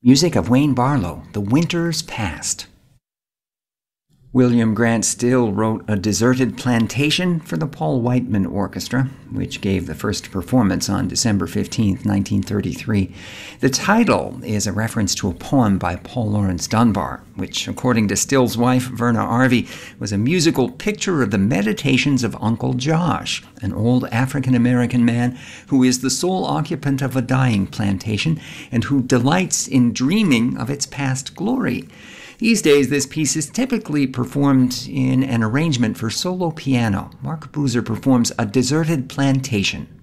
Music of Wayne Barlowe, The Winter's Past. William Grant Still wrote A Deserted Plantation for the Paul Whiteman Orchestra, which gave the first performance on December 15, 1933. The title is a reference to a poem by Paul Laurence Dunbar, which, according to Still's wife, Verna Arvey, was a musical picture of the meditations of Uncle Josh, an old African-American man who is the sole occupant of a dying plantation and who delights in dreaming of its past glory. These days, this piece is typically performed in an arrangement for solo piano. Mark Boozer performs A Deserted Plantation.